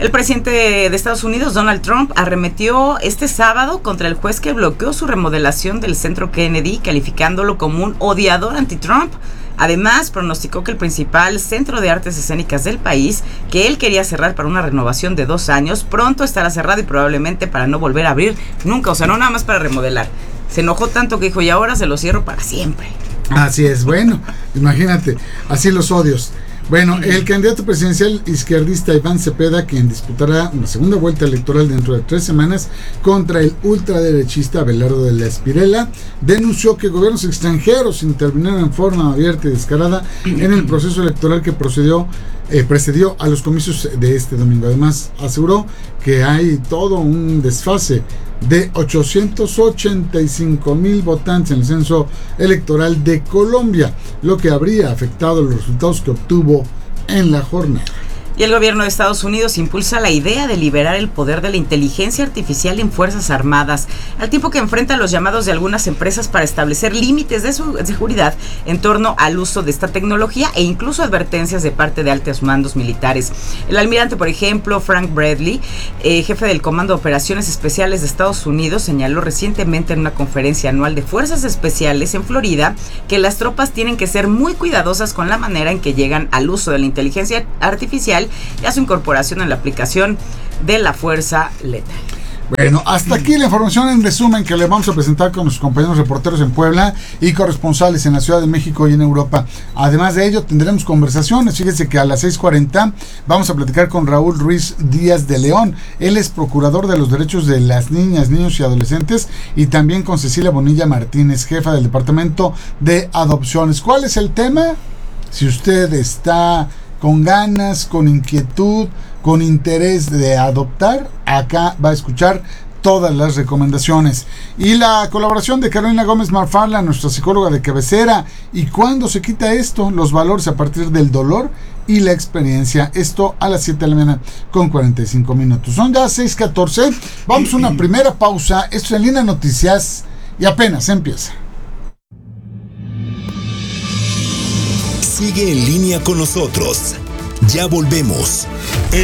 El presidente de Estados Unidos, Donald Trump, arremetió este sábado contra el juez que bloqueó su remodelación del Centro Kennedy, calificándolo como un odiador anti-Trump. Además, pronosticó que el principal centro de artes escénicas del país, que él quería cerrar para una renovación de 2 años, pronto estará cerrado y probablemente para no volver a abrir nunca, o sea, no nada más para remodelar. Se enojó tanto que dijo, y ahora se lo cierro para siempre. Así es, bueno, imagínate, así los odios. Bueno, el candidato presidencial izquierdista Iván Cepeda, quien disputará una segunda vuelta electoral dentro de 3 semanas contra el ultraderechista Abelardo de la Espriella, denunció que gobiernos extranjeros intervinieron en forma abierta y descarada en el proceso electoral que precedió a los comicios de este domingo. Además, aseguró que hay todo un desfase de 885,000 votantes en el censo electoral de Colombia, lo que habría afectado los resultados que obtuvo en la jornada. Y el gobierno de Estados Unidos impulsa la idea de liberar el poder de la inteligencia artificial en Fuerzas Armadas, al tiempo que enfrenta los llamados de algunas empresas para establecer límites de seguridad en torno al uso de esta tecnología e incluso advertencias de parte de altos mandos militares. El almirante, por ejemplo, Frank Bradley, jefe del Comando de Operaciones Especiales de Estados Unidos, señaló recientemente en una conferencia anual de Fuerzas Especiales en Florida que las tropas tienen que ser muy cuidadosas con la manera en que llegan al uso de la inteligencia artificial y a su incorporación en la aplicación de la fuerza letal. Bueno, hasta aquí la información en resumen que le vamos a presentar con nuestros compañeros reporteros en Puebla y corresponsales en la Ciudad de México y en Europa. Además de ello, tendremos conversaciones. Fíjense que a las 6:40 vamos a platicar con Raúl Ruiz Díaz de León. Él es procurador de los derechos de las niñas, niños y adolescentes, y también con Cecilia Bonilla Martínez, jefa del Departamento de Adopciones. ¿Cuál es el tema? Si usted está con ganas, con inquietud, con interés de adoptar, acá va a escuchar todas las recomendaciones. Y la colaboración de Carolina Gómez Marfala, nuestra psicóloga de cabecera. ¿Y cuándo se quita esto? Los valores a partir del dolor y la experiencia. Esto a las 7 de la mañana con 45 minutos. Son ya 6:14. Vamos a una primera pausa. Esto es En Línea Noticias y apenas empieza. Sigue en línea con nosotros. Ya volvemos.